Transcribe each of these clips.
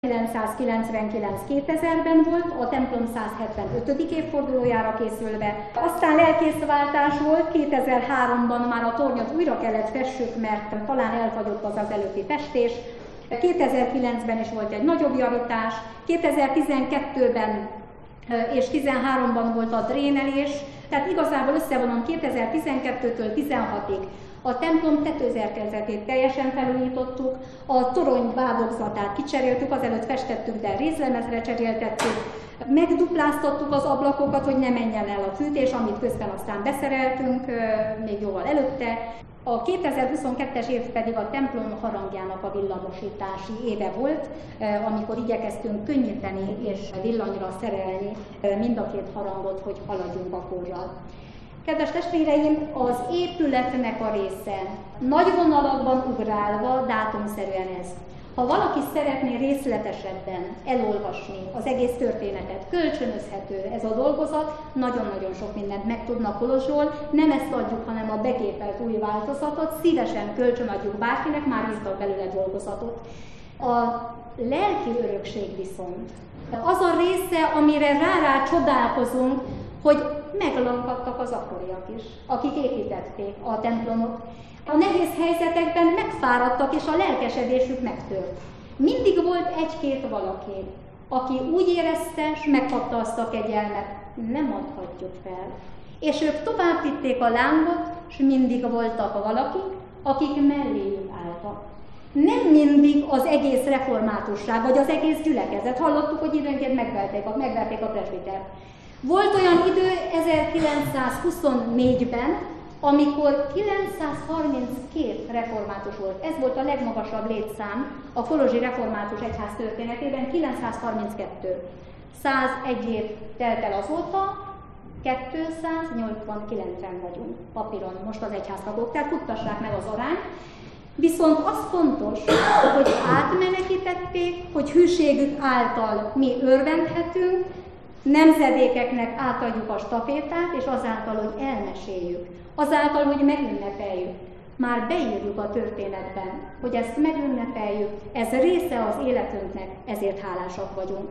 1999-2000-ben volt, a templom 175. évfordulójára készülve. Aztán lelkészváltás volt, 2003-ban már a tornyot újra kellett fessük, mert talán elfagyott az előtti festés. 2009-ben is volt egy nagyobb javítás, 2012-ben és 2013-ban volt a drénelés, tehát igazából összevonom 2012-től 16-ig. A templom tetőzerkezetét teljesen felújítottuk, a torony bádogzatát kicseréltük, azelőtt festettük, de rézlemezre cseréltettük, megdupláztattuk az ablakokat, hogy ne menjen el a fűtés, amit közben aztán beszereltünk, még jóval előtte. A 2022-es év pedig a templom harangjának a villamosítási éve volt, amikor igyekeztünk könnyíteni és villanyra szerelni mind a két harangot, hogy haladjunk a kórral. Kedves testvéreim, az épületnek a része nagy vonalakban ugrálva dátumszerűen ez. Ha valaki szeretné részletesebben elolvasni az egész történetet, kölcsönözhető ez a dolgozat, nagyon-nagyon sok mindent megtudnak Kolozsról, nem ezt adjuk, hanem a begépelt új változatot, szívesen kölcsönadjuk bárkinek, már írtak belőle dolgozatot. A lelki örökség viszont az a része, amire rá csodálkozunk, hogy meglankadtak az akkoriak is, akik építették a templomot. A nehéz helyzetekben megfáradtak, és a lelkesedésük megtört. Mindig volt egy-két valaki, aki úgy érezte, és megkapta azt a kegyelmet, nem adhatjuk fel. És ők tovább vitték a lángot, és mindig voltak valakik, akik melléjük álltak. Nem mindig az egész reformátusság, vagy az egész gyülekezet. Hallottuk, hogy időnként megverték a presbitert. Volt olyan idő 1924-ben, amikor 932 református volt. Ez volt a legmagasabb létszám a kolozsi református egyház történetében, 932. 101 év telt el azóta, 289-en vagyunk papíron most az egyháztagok, tehát futtassák meg az arányt. Viszont az fontos, hogy átmenekítették, hogy hűségük által mi örvendhetünk, nemzedékeknek átadjuk a stafétát, és azáltal, hogy elmeséljük, azáltal, hogy megünnepeljük, már beírjuk a történetben, hogy ezt megünnepeljük, ez része az életünknek, ezért hálásak vagyunk.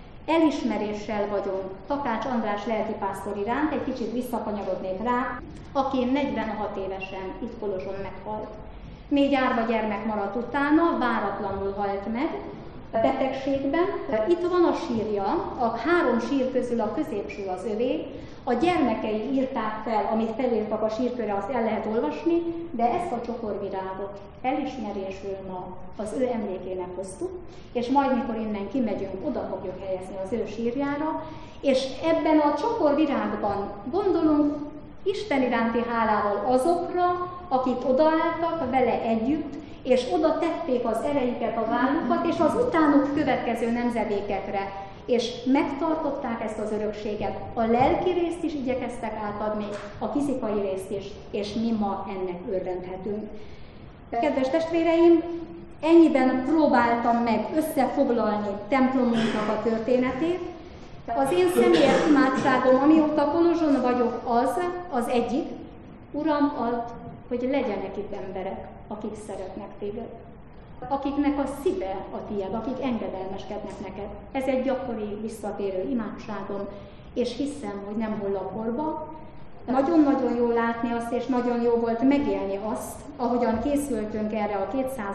Elismeréssel vagyunk Takács András lelkipásztor iránt, egy kicsit visszakanyarodnék rá, aki 46 évesen itt Kolozson meghalt. 4 árva gyermek maradt utána, váratlanul halt meg, betegségben. Itt van a sírja, a 3 sír közül a középső az övé, a gyermekei írták fel, amit felírtak a sírkörre, azt el lehet olvasni, de ezt a csokorvirágot elismerésül ma az ő emlékének hoztuk, és majd, mikor innen kimegyünk, oda fogjuk helyezni az ő sírjára, és ebben a csokorvirágban gondolunk Isten iránti hálával azokra, akik odaálltak vele együtt, és oda tették az erejüket, a vállukat, és az utánuk következő nemzedékekre, és megtartották ezt az örökséget. A lelki részt is igyekeztek átadni, a fizikai részt is, és mi ma ennek örvendhetünk. Kedves testvéreim, ennyiben próbáltam meg összefoglalni templomunknak a történetét. Az én személyes imádságom, amióta Kolozson vagyok, az egyik, Uram, add, hogy legyenek itt emberek, akik szeretnek téged, akiknek a szíve a tiéd, akik engedelmeskednek neked. Ez egy gyakori, visszatérő imádságom, és hiszem, hogy nem hull a porba. Nagyon-nagyon jó látni azt, és nagyon jó volt megélni azt, ahogyan készültünk erre a 200.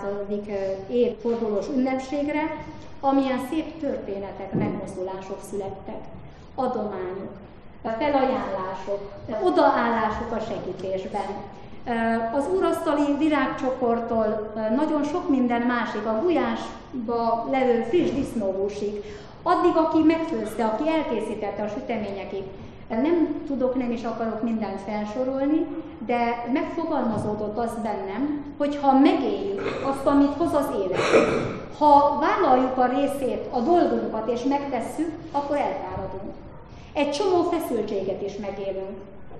évfordulós ünnepségre, amilyen szép történetek, megmozdulások születtek, adományok, felajánlások, odaállások a segítésben. Az úrasztali virágcsokortól nagyon sok minden másik, a gulyásba levő friss disznóhúsig, addig, aki megfőzte, aki elkészítette a süteményekig. Nem tudok, nem is akarok mindent felsorolni, de megfogalmazódott az bennem, hogy ha megéljük azt, amit hoz az élet, ha vállaljuk a részét, a dolgunkat és megtesszük, akkor elfáradunk. Egy csomó feszültséget is megélünk.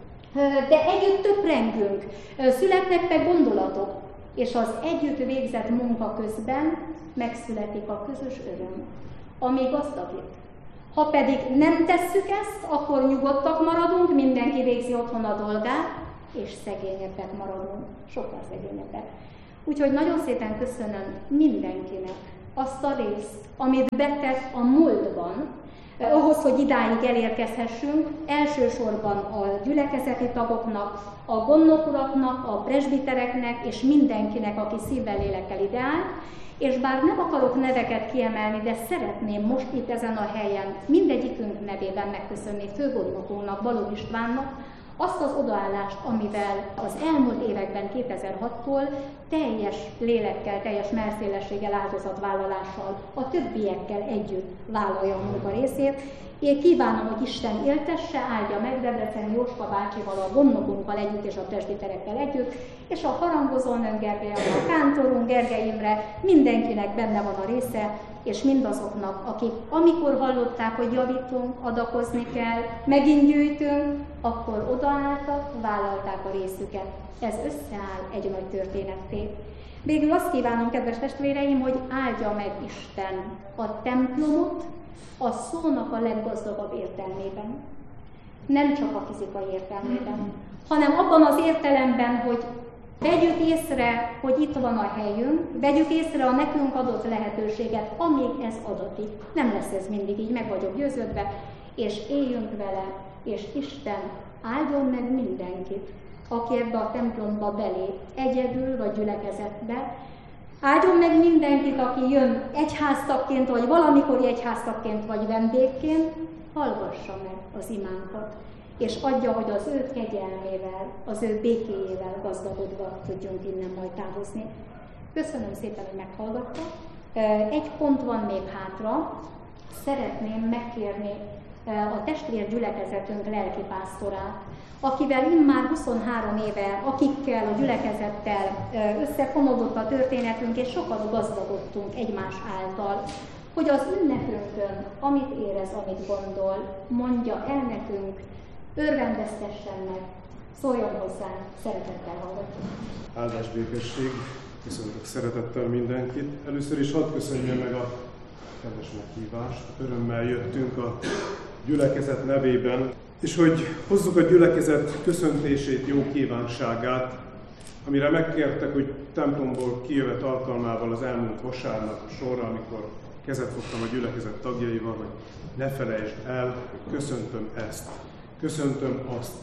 De együtt töprengünk, születnek meg gondolatok, és az együtt végzett munka közben megszületik a közös öröm, ami gazdagít. Ha pedig nem tesszük ezt, akkor nyugodtak maradunk, mindenki végzi otthon a dolgát, és szegényebbek maradunk, sokkal szegényebbek. Úgyhogy nagyon szépen köszönöm mindenkinek azt a részt, amit betett a múltban, ahhoz, hogy idáig elérkezhessünk, elsősorban a gyülekezeti tagoknak, a gondnokuraknak, a presbitereknek és mindenkinek, aki szívvel, lélekkel ideál, és bár nem akarok neveket kiemelni, de szeretném most itt ezen a helyen mindegyikünk nevében megköszönni főgondnokunknak, Balogh Istvánnak azt az odaállást, amivel az elmúlt években 2006-tól teljes lélekkel, teljes mellszélességgel, áldozatvállalással, a többiekkel együtt vállalja a munka részét. Én kívánom, hogy Isten éltesse, áldja meg Debreceni Jóska bácsival, a gondnokunkkal együtt és a presbiterekkel együtt, és a harangozónőnk Gergely, a kántorunk Gergely Imre, mindenkinek benne van a része, és mindazoknak, akik amikor hallották, hogy javítunk, adakozni kell, megint gyűjtünk, akkor odaálltak, vállalták a részüket. Ez összeáll egy nagy történetté. Végül azt kívánom, kedves testvéreim, hogy áldja meg Isten a templomot a szónak a leggazdagabb értelmében. Nem csak a fizikai értelmében, hanem abban az értelemben, hogy vegyük észre, hogy itt van a helyünk, vegyük észre a nekünk adott lehetőséget, amíg ez adatik. Nem lesz ez mindig így, meg vagyok győződve, és éljünk vele, és Isten áldjon meg mindenkit, aki ebbe a templomba belép, egyedül vagy gyülekezetbe. Áldjon meg mindenkit, aki jön egyháztagként, vagy valamikor egyháztagként, vagy vendégként, hallgassa meg az imánkat, és adja, hogy az ő kegyelmével, az ő békéjével gazdagodva tudjunk innen majd távozni. Köszönöm szépen, hogy meghallgattak. Egy pont van még hátra. Szeretném megkérni a testvér gyülekezetünk lelkipásztorát, akivel immár 23 éve, akikkel a gyülekezettel összefonódott a történetünk, és sokat gazdagodtunk egymás által, hogy az ünnepünkön, amit érez, amit gondol, mondja el nekünk, örvendeztessen meg, szóljon hozzánk, szeretettel hallgatunk. Áldás, békesség, köszöntök szeretettel mindenkit. Először is hadd köszönjem meg a kedves meghívást. Örömmel jöttünk a gyülekezet nevében, és hogy hozzuk a gyülekezet köszöntését, jó kívánságát, amire megkértek, hogy templomból kijövet alkalmával az elmúlt vasárnap sorra, amikor kezet fogtam a gyülekezet tagjaival, hogy ne felejtsd el, hogy köszöntöm ezt, köszöntöm azt.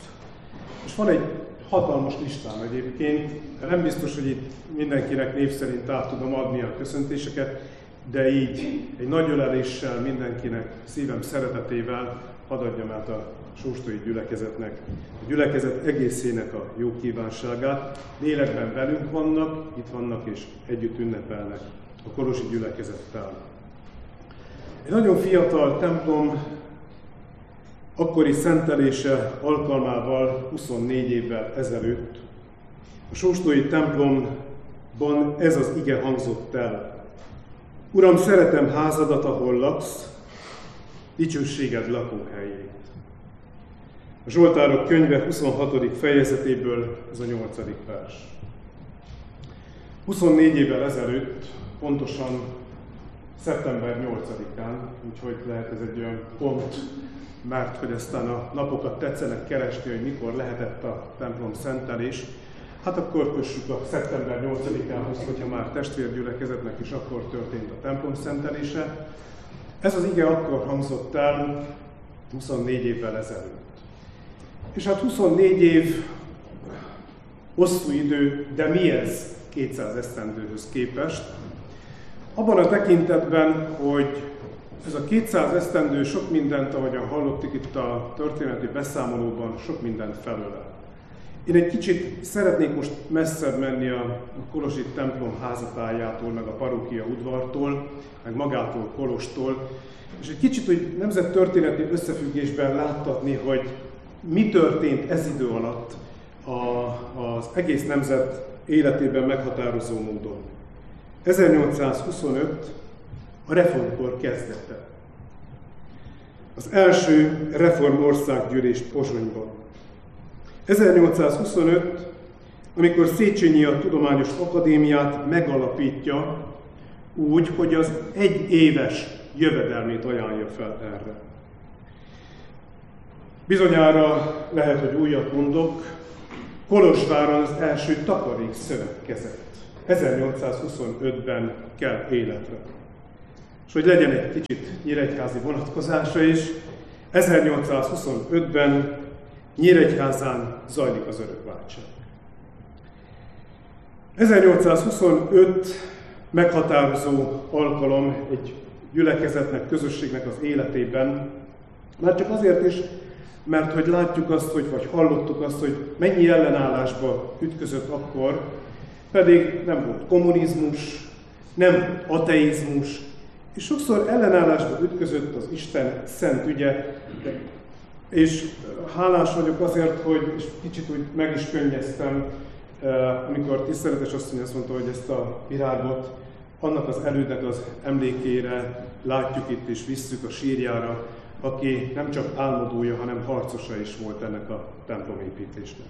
És van egy hatalmas listám egyébként, nem biztos, hogy itt mindenkinek név szerint át tudom adni a köszöntéseket, de így egy nagy öleléssel mindenkinek szívem szeretetével hadd adjam át a sóstói gyülekezetnek, a gyülekezet egészének a jó kívánságát. Lélekben velünk vannak, itt vannak és együtt ünnepelnek a kolosi gyülekezettel. Egy nagyon fiatal templom akkori szentelése alkalmával 24 évvel ezelőtt a sóstói templomban ez az ige hangzott el. Uram, szeretem házadat, ahol laksz, dicsőséged lakóhelyét. A Zsoltárok könyve 26. fejezetéből ez a 8. vers. 24 évvel ezelőtt, pontosan szeptember 8-án, úgyhogy lehet ez egy olyan pont, mert hogy aztán a napokat tetszenek keresni, hogy mikor lehetett a templom szentelés, hát akkor kössük a szeptember 8-ához, hogyha már testvérgyülekezetnek is akkor történt a templom szentelése. Ez az ige akkor hangzott el 24 évvel ezelőtt. És hát 24 év hosszú idő, de mi ez 200 esztendőhöz képest? Abban a tekintetben, hogy ez a 200 esztendő sok mindent, ahogyan hallottuk itt a történeti beszámolóban, sok mindent felölel. Én egy kicsit szeretnék most messzebb menni a kolosi templom házatájától, meg a parókia udvartól, meg magától Kolostól, és egy kicsit úgy nemzettörténeti összefüggésben láttatni, hogy mi történt ez idő alatt az egész nemzet életében meghatározó módon. 1825 a reformkor kezdete. Az első reformországgyűlés Pozsonyban. 1825, amikor Széchenyi a Tudományos Akadémiát megalapítja úgy, hogy az 1 éves jövedelmét ajánlja fel erre. Bizonyára lehet, hogy újat mondok, Kolozsváron az első takarékszövet kezett. 1825-ben kelt életre. és hogy legyen egy kicsit nyíregyházi vonatkozása is, 1825-ben Nyíregyházán zajlik az örökváltság. 1825 meghatározó alkalom egy gyülekezetnek, közösségnek az életében, már csak azért is, mert hogy látjuk azt, vagy hallottuk azt, hogy mennyi ellenállásba ütközött akkor, pedig nem volt kommunizmus, nem ateizmus, és sokszor ellenállásba ütközött az Isten szent ügye, és hálás vagyok azért, hogy és kicsit úgy meg is könnyeztem, amikor tiszteletes asszony azt mondta, hogy ezt a virágot annak az elődnek az emlékére látjuk itt és visszük a sírjára, aki nem csak álmodója, hanem harcosa is volt ennek a templomépítésnek.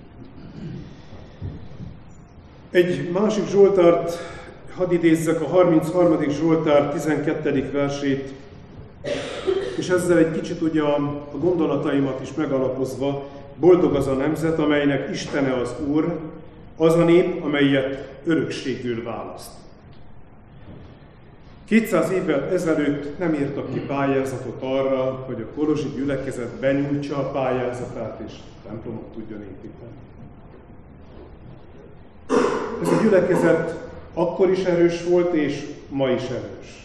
Egy másik Zsoltárt hadd idézzek, a 33. Zsoltár 12. versét, és ezzel egy kicsit ugye a gondolataimat is megalapozva, boldog az a nemzet, amelynek Istene az Úr, az a nép, amelyet örökségül választ. 200 évvel ezelőtt nem írtak ki pályázatot arra, hogy a kolozsi gyülekezet benyújtsa a pályázatát és templomot tudjon építeni. Ez a gyülekezet akkor is erős volt, és ma is erős.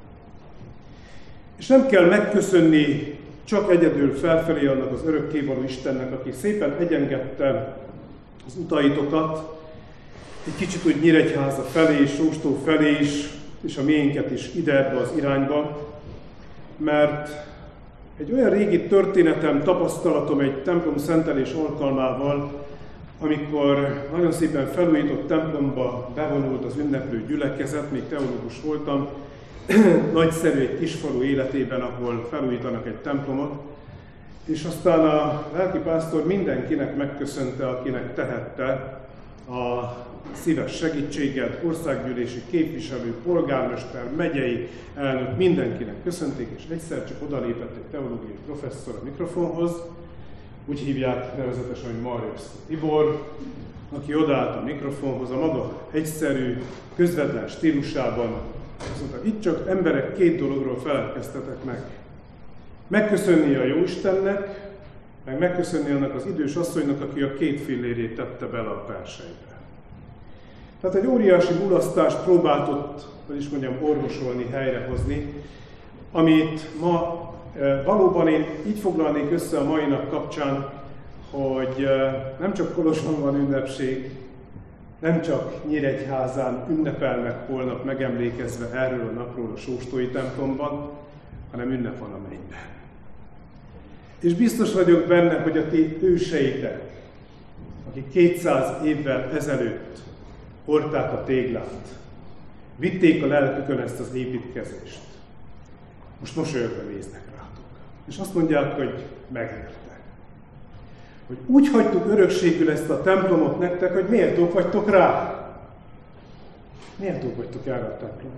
És nem kell megköszönni csak egyedül felfelé annak az örökkévaló Istennek, aki szépen egyengedte az utaitokat, egy kicsit úgy Nyíregyháza felé, és Sóstó felé is, és a miénket is ide ebbe az irányba, mert egy olyan régi történetem, tapasztalatom egy templom szentelés alkalmával, amikor nagyon szépen felújított templomba bevonult az ünneplő gyülekezet, még teológus voltam, nagyszerű egy kisfalu életében, ahol felújítanak egy templomot, és aztán a lelkipásztor mindenkinek megköszönte, akinek tehette a szíves segítséget, országgyűlési képviselő, polgármester, megyei elnök, mindenkinek köszönték, és egyszer csak odalépett egy teológiai professzor a mikrofonhoz, úgy hívják nevezetesen, hogy Marjus Tibor, aki odaállt a mikrofonhoz a maga egyszerű, közvetlen stílusában. Azt mondta, itt csak emberek két dologról feledkeztetek meg. Megköszönni a Jóistennek, meg megköszönni annak az idős asszonynak, aki a 2 fillérét tette bele a persejbe. Tehát egy óriási mulasztást próbált ott, hogy is mondjam, orvosolni, helyrehozni, amit ma valóban én így foglalnék össze a mai nap kapcsán, hogy nem csak Koloson van ünnepség, nem csak Nyíregyházán ünnepelnek holnap megemlékezve erről a napról a sóstói templomban, hanem ünnep van a mennyben. És biztos vagyok benne, hogy a ti őseitek, akik 200 évvel ezelőtt hordták a téglát, vitték a lelkükön ezt az építkezést, most mosolyogva néznek rátok. És azt mondják, hogy megérte. Hogy úgy hagytuk örökségül ezt a templomot nektek, hogy méltók vagytok rá. Méltók vagytok erre a templomra.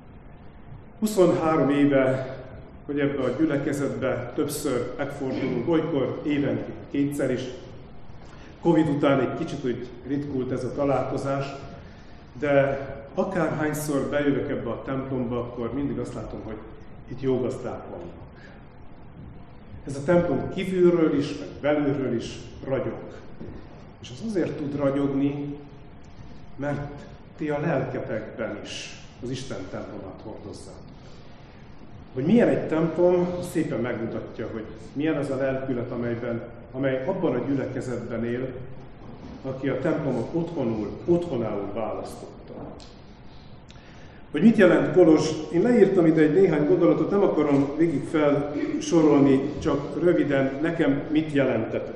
23 éve, hogy ebbe a gyülekezetbe többször megfordulunk, olykor évenként 2-szer is. Covid után egy kicsit úgy ritkult ez a találkozás, de akárhányszor bejövök ebbe a templomba, akkor mindig azt látom, hogy itt jó gazdák vannak. Ez a templom kívülről is, meg belülről is ragyog. És az azért tud ragyogni, mert ti a lelketekben is az Isten templomát hordozzátok. Hogy milyen egy templom, szépen megmutatja, hogy milyen az a lelkület, amely abban a gyülekezetben él, aki a templomot otthonául választotta. Hogy mit jelent Kolozs? Én leírtam ide egy néhány gondolatot, nem akarom végig felsorolni, csak röviden nekem mit jelentetek.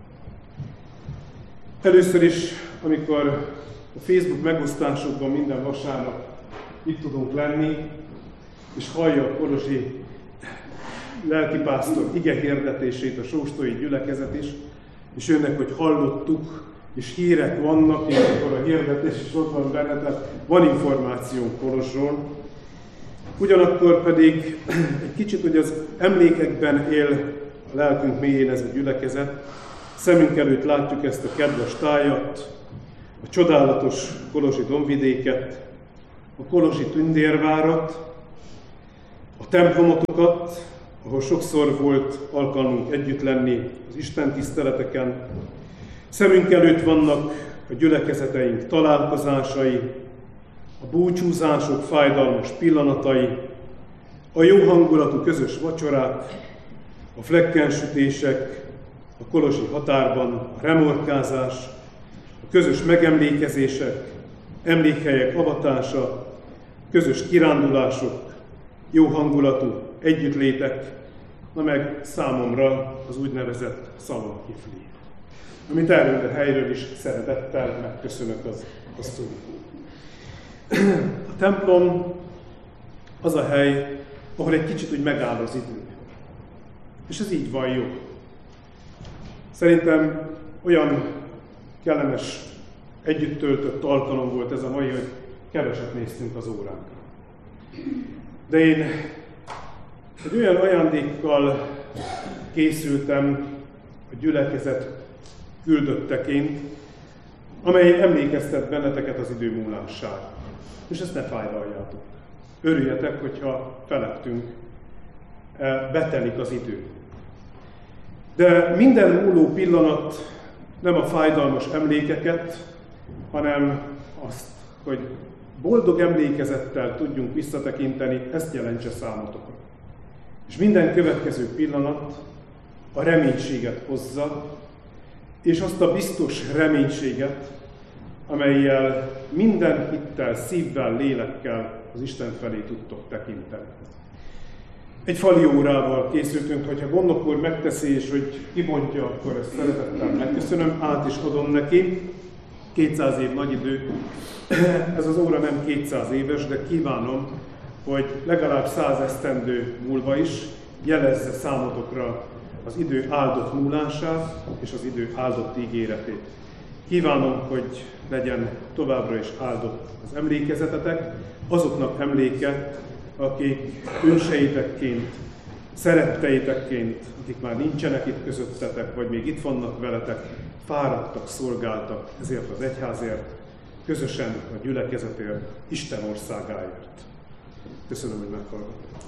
Először is, amikor a Facebook megosztásokban minden vasárnap itt tudunk lenni, és hallja a kolozsi lelkipásztor ige hirdetését, a sóstói gyülekezet is, és jönnek, hogy hallottuk, és hírek vannak, és akkor a hirdetés is ott van benne, tehát van információnk Kolozsról. Ugyanakkor pedig egy kicsit, hogy az emlékekben él a lelkünk mélyén ez a gyülekezet. Szemünk előtt látjuk ezt a kedves tájat, a csodálatos kolozsi dombvidéket, a kolozsi tündérvárat, a templomotokat, ahol sokszor volt alkalmunk együtt lenni az Isten tiszteleteken. Szemünk előtt vannak a gyülekezeteink találkozásai, a búcsúzások fájdalmas pillanatai, a jó hangulatú közös vacsorák, a flekkensütések, a kolosi határban a remorkázás, a közös megemlékezések, emlékhelyek avatása, közös kirándulások, jó hangulatú együttlétek, na meg számomra az úgynevezett szalonkifli, amit erről a helyről is szeretettel megköszönök az asszonynak. A templom az a hely, ahol egy kicsit úgy megáll az idő. És ez így van jó. Szerintem olyan kellemes, együtt töltött alkalom volt ez a mai, hogy keveset néztünk az óránkra. De én egy olyan ajándékkal készültem a gyülekezet küldötteként, amely emlékeztet benneteket az idő múlására. És ezt ne fájdaljátok. Örüljetek, hogyha felettünk betelik az idő. De minden múló pillanat nem a fájdalmas emlékeket, hanem azt, hogy boldog emlékezettel tudjunk visszatekinteni, ezt jelentse számotokra. És minden következő pillanat a reménységet hozza, és azt a biztos reménységet, amellyel minden hittel, szívvel, lélekkel az Isten felé tudtok tekinteni. Egy fali órával készültünk, hogyha gondok úr megteszi, és hogy kibontja, akkor ezt szeretettel megköszönöm, át is adom neki. 200 év nagy idő. Ez az óra nem 200 éves, de kívánom, hogy legalább 100 esztendő múlva is jelezze számotokra az idő áldott múlását és az idő áldott ígéretét. Kívánom, hogy legyen továbbra is áldott az emlékezetetek, azoknak emléke, akik őseitekként, szeretteitekként, akik már nincsenek itt közöttetek, vagy még itt vannak veletek, fáradtak, szolgáltak ezért az egyházért, közösen a gyülekezetért, Isten országáért. Köszönöm, hogy meghallgattak.